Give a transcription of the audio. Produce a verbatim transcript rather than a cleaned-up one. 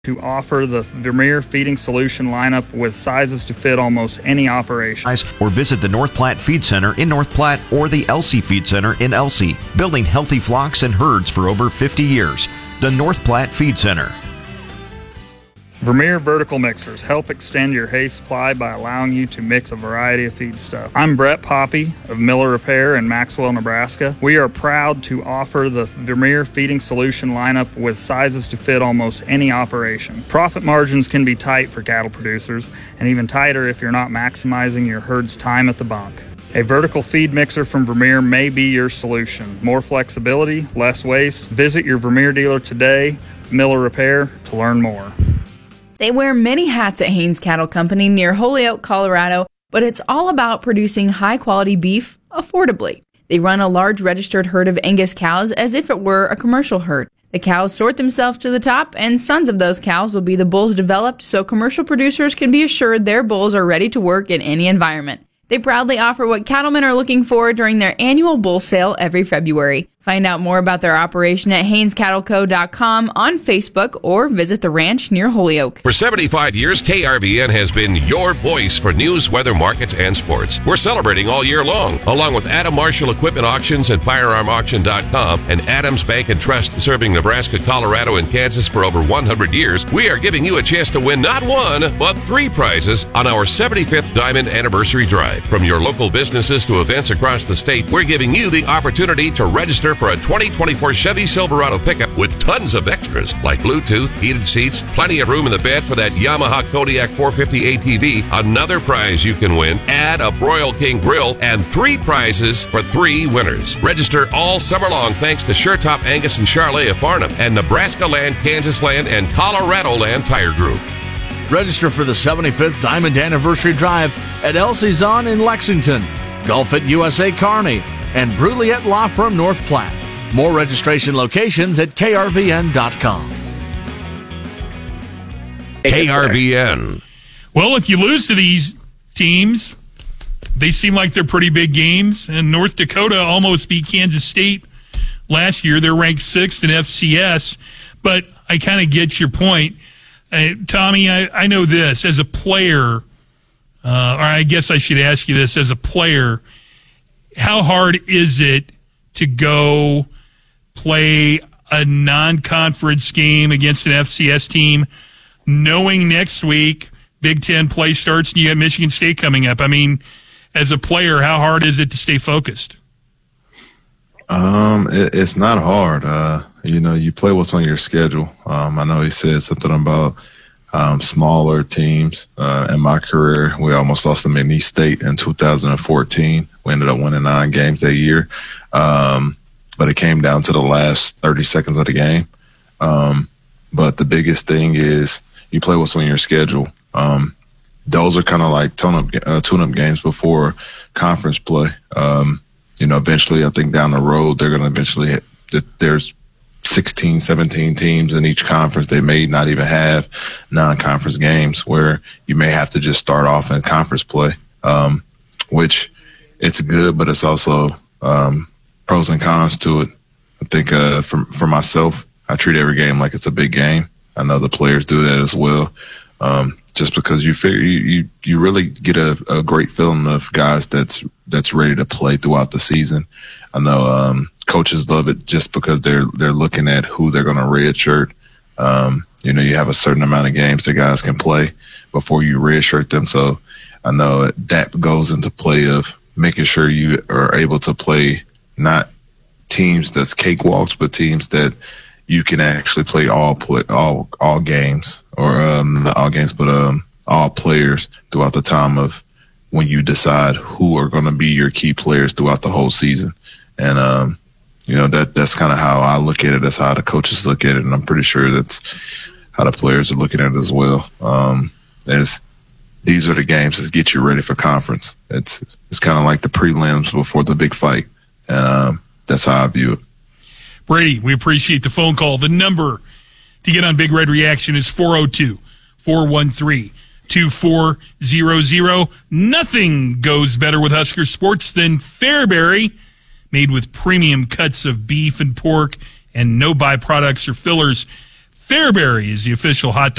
to offer the Vermeer feeding solution lineup with sizes to fit almost any operation. Or visit the North Platte Feed Center in North Platte or the Elsie Feed Center in Elsie, building healthy flocks and herds for over fifty years. The North Platte Feed Center. Vermeer vertical mixers help extend your hay supply by allowing you to mix a variety of feedstuff. I'm Brett Poppy of Miller Repair in Maxwell, Nebraska. We are proud to offer the Vermeer feeding solution lineup with sizes to fit almost any operation. Profit margins can be tight for cattle producers, and even tighter if you're not maximizing your herd's time at the bunk. A vertical feed mixer from Vermeer may be your solution. More flexibility, less waste. Visit your Vermeer dealer today, Miller Repair, to learn more. They wear many hats at Haynes Cattle Company near Holyoke, Colorado, but it's all about producing high-quality beef affordably. They run a large registered herd of Angus cows as if it were a commercial herd. The cows sort themselves to the top, and sons of those cows will be the bulls developed so commercial producers can be assured their bulls are ready to work in any environment. They proudly offer what cattlemen are looking for during their annual bull sale every February. Find out more about their operation at Haynes Cattle Co dot com on Facebook or visit the ranch near Holyoke. For seventy-five years, K R V N has been your voice for news, weather, markets, and sports. We're celebrating all year long, along with Adam Marshall Equipment Auctions and Firearm Auction dot com and Adams Bank and Trust, serving Nebraska, Colorado, and Kansas for over one hundred years. We are giving you a chance to win not one, but three prizes on our seventy-fifth Diamond Anniversary Drive. From your local businesses to events across the state, we're giving you the opportunity to register for a twenty twenty-four Chevy Silverado pickup with tons of extras like Bluetooth, heated seats, plenty of room in the bed for that Yamaha Kodiak four fifty A T V. Another prize you can win, add a Broil King grill, and three prizes for three winners. Register all summer long thanks to SureTop Angus and Charlet of Farnham and Nebraska Land, Kansas Land, and Colorado Land Tire Group. Register for the seventy-fifth Diamond Anniversary Drive at Elsie's On in Lexington, Golf at U S A Kearney, and Bruliette Law Firm North Platte. More registration locations at K R V N dot com. K R V N. Well, if you lose to these teams, they seem like they're pretty big games. And North Dakota almost beat Kansas State last year. They're ranked sixth in F C S. But I kind of get your point. Uh, Tommy, I, I know this. As a player, uh, or I guess I should ask you this. As a player, how hard is it to go play a non-conference game against an F C S team, knowing next week Big Ten play starts and you have Michigan State coming up? I mean, as a player, how hard is it to stay focused? Um, it, it's not hard. Uh, you know, you play what's on your schedule. Um, I know he said something about um, smaller teams. Uh, in my career, we almost lost to McNeese State in two thousand fourteen. We ended up winning nine games that year. Um, but it came down to the last thirty seconds of the game. Um, but the biggest thing is you play what's on your schedule. Um, those are kind of like tune-up, uh, tune-up games before conference play. Um, you know, eventually I think down the road, they're going to eventually hit, there's sixteen, seventeen teams in each conference. They may not even have non-conference games where you may have to just start off in conference play, um, which it's good, but it's also, um, pros and cons to it. I think uh, for, for myself, I treat every game like it's a big game. I know the players do that as well. Um, just because you figure you, you, you really get a, a great feeling of guys that's that's ready to play throughout the season. I know um, coaches love it just because they're they're looking at who they're going to redshirt. Um, you know, you have a certain amount of games that guys can play before you redshirt them. So I know that goes into play of making sure you are able to play not teams that's cakewalks, but teams that you can actually play all play, all all games, or um, not all games, but um, all players throughout the time of when you decide who are going to be your key players throughout the whole season. And um, you know that that's kind of how I look at it. That's how the coaches look at it, and I'm pretty sure that's how the players are looking at it as well. Um, as these are the games that get you ready for conference. It's it's kind of like the prelims before the big fight, and um, that's how I view it. Brady, we appreciate the phone call. The number to get on Big Red Reaction is four oh two, four one three, two four zero zero. Nothing goes better with Husker Sports than Fairbury, made with premium cuts of beef and pork and no byproducts or fillers. Fairbury is the official hot dog